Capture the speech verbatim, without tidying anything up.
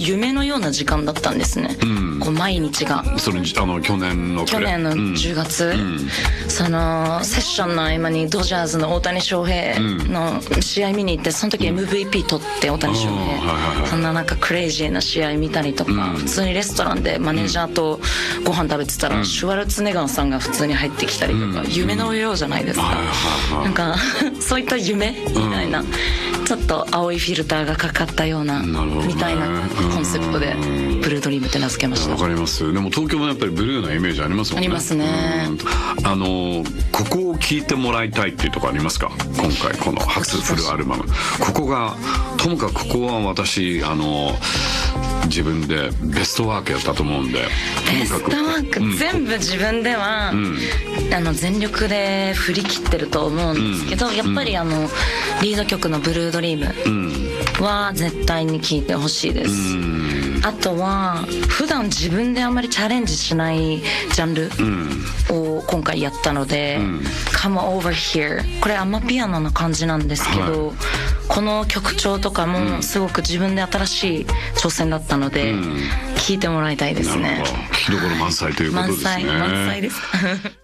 夢のような時間だったんですね、うん、こう毎日がそれあの去年の去年のじゅうがつ、うん、そのセッションの合間にドジャースの大谷翔平の試合見に行って、その時 エムブイピー 取って大谷翔平、うん、そんななんかクレイジーな試合見たりとか、うん、普通にレストランでマネージャーとご飯食べてたら、うん、シュワルツェネッガーさんが普通に入ってきたりとか、うん、夢のようじゃないですか、うん、なんかそういった夢みたいな、うん、ちょっと青いフィルターがかかったような、ね、みたいなコンセプトでブルードリームって名付けました。 わかります。でも東京もやっぱりブルーなイメージありますもんね。 ありますね。 あのここを聴いてもらいたいっていうところありますか？今回この初フルアルバム、ここがともかくここは私あの自分でベストワークやったと思うんで、 ベストワーク、うん、全部自分では、うん、あの全力で振り切ってると思うんですけど、うん、やっぱりあのリード曲のブルードリームは絶対に聴いてほしいです、うん、あとは普段自分であんまりチャレンジしないジャンルを今回やったので、うん、Come Over Here、 これアマピアノの感じなんですけど、はい、この曲調とかもすごく自分で新しい挑戦だったので、うん、聴いてもらいたいですね。 聴きどころ満載ということですね。 満載満載です